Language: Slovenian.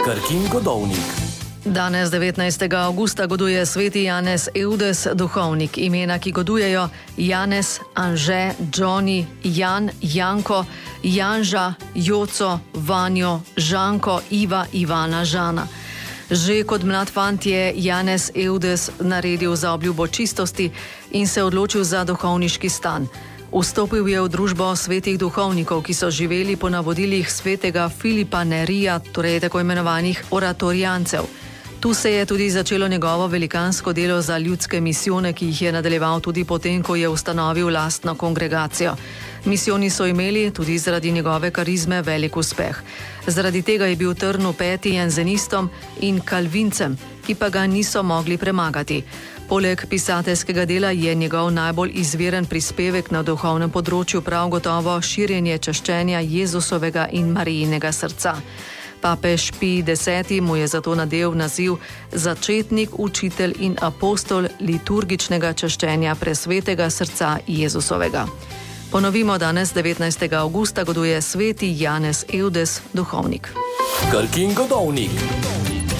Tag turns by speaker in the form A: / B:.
A: Krkin Godovnik.
B: Danes, 19. avgusta, goduje sveti Janez Eudes, duhovnik. Imena, ki godujejo: Janez, Anže, Johnny, Jan, Janko, Janža, Joco, Vanjo, Žanko, Iva, Ivana, Žana. Že kot mlad fant je Janez Eudes naredil zaobljubo čistosti in se odločil za duhovniški stan. Vstopil je v družbo svetih duhovnikov, ki so živeli po navodilih svetega Filipa Nerija, torej tako imenovanih oratorijancev. Tu se je tudi začelo njegovo velikansko delo za ljudske misijone, ki jih je nadaljeval tudi potem, ko je ustanovil lastno kongregacijo. Misijoni so imeli tudi zaradi njegove karizme velik uspeh. Zaradi tega je bil trn v peti janzenistom in kalvincem, ki pa ga niso mogli premagati. Poleg pisateljskega dela je njegov najbolj izviren prispevek na duhovnem področju prav gotovo širjenje čaščenja Jezusovega in Marijinega srca. Papež Pij X mu je zato nadel naziv začetnik, učitelj in apostol liturgičnega čaščenja presvetega srca Jezusovega. Ponovimo, danes, 19. avgusta, goduje sveti Janez Eudes, duhovnik.
A: Krkin Godovnik.